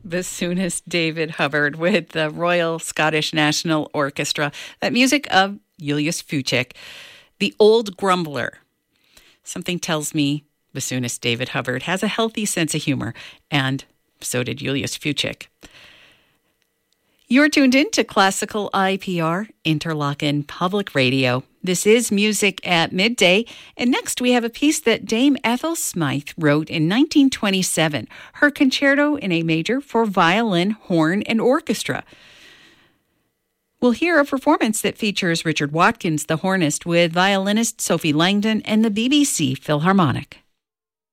Bassoonist David Hubbard with the Royal Scottish National Orchestra. That music of Julius Fučík, The Old Grumbler. Something tells me bassoonist David Hubbard has a healthy sense of humor, and so did Julius Fučík. You're tuned in to Classical IPR, Interlochen Public Radio. This is Music at Midday, and next we have a piece that Dame Ethel Smythe wrote in 1927, her Concerto in A Major for violin, horn, and orchestra. We'll hear a performance that features Richard Watkins, the hornist, with violinist Sophie Langdon and the BBC Philharmonic.